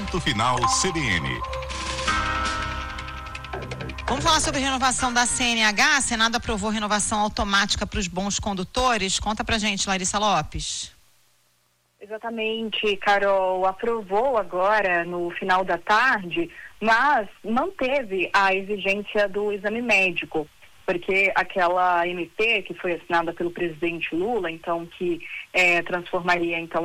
Ponto Final CBN. Vamos falar sobre renovação da CNH. O Senado aprovou renovação automática para os bons condutores. Conta pra gente, Larissa Lopes. Exatamente, Carol. Aprovou agora no final da tarde, mas manteve a exigência do exame médico, porque aquela MP que foi assinada pelo presidente Lula, então que transformaria então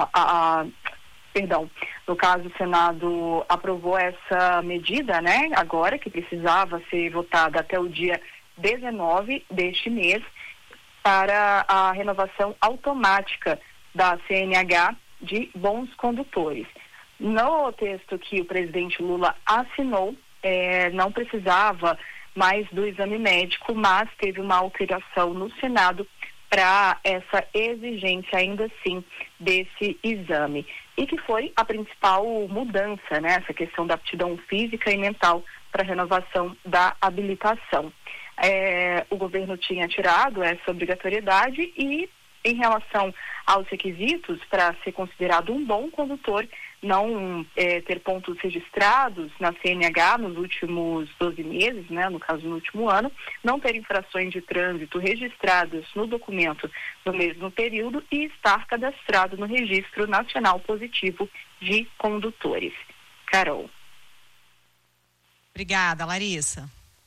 no caso o Senado aprovou essa medida, né, agora que precisava ser votada até o dia 19 deste mês para a renovação automática da CNH de bons condutores. No texto que o presidente Lula assinou, não precisava mais do exame médico, mas teve uma alteração no Senado para essa exigência ainda assim desse exame. E que foi a principal mudança, né? Essa questão da aptidão física e mental para a renovação da habilitação. O governo tinha tirado essa obrigatoriedade e, em relação aos requisitos para ser considerado um bom condutor, não ter pontos registrados na CNH nos últimos 12 meses, né, no caso no último ano, não ter infrações de trânsito registradas no documento no mesmo período e estar cadastrado no Registro Nacional Positivo de Condutores. Carol. Obrigada, Larissa.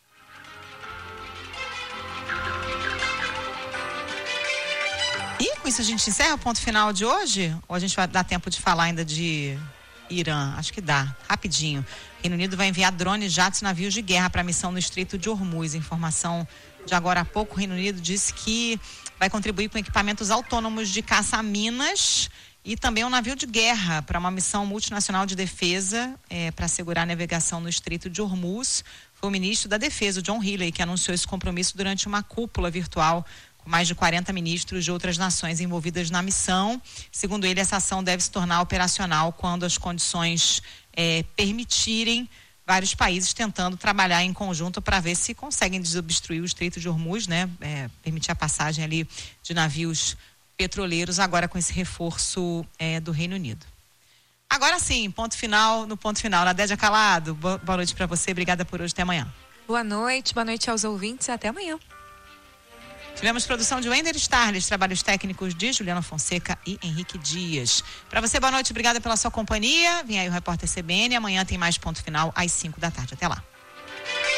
E com isso a gente encerra o ponto final de hoje? Ou a gente vai dar tempo de falar ainda de Irã? Acho que dá, rapidinho. Reino Unido vai enviar drones, jatos e navios de guerra para a missão no Estreito de Hormuz. Informação de agora há pouco, o Reino Unido disse que vai contribuir com equipamentos autônomos de caça a minas e também um navio de guerra para uma missão multinacional de defesa para assegurar a navegação no Estreito de Hormuz. Foi o ministro da Defesa, o John Healey, que anunciou esse compromisso durante uma cúpula virtual com mais de 40 ministros de outras nações envolvidas na missão. Segundo ele, essa ação deve se tornar operacional quando as condições permitirem, vários países tentando trabalhar em conjunto para ver se conseguem desobstruir o Estreito de Hormuz, né? Permitir a passagem ali de navios petroleiros, agora com esse reforço do Reino Unido. Agora sim, ponto final no ponto final. Nadédia Calado, boa noite para você, obrigada por hoje, até amanhã. Boa noite aos ouvintes, até amanhã. Tivemos produção de Wender Starles, trabalhos técnicos de Juliana Fonseca e Henrique Dias. Para você, boa noite, obrigada pela sua companhia. Vem aí o Repórter CBN, amanhã tem mais ponto final às 5 da tarde. Até lá.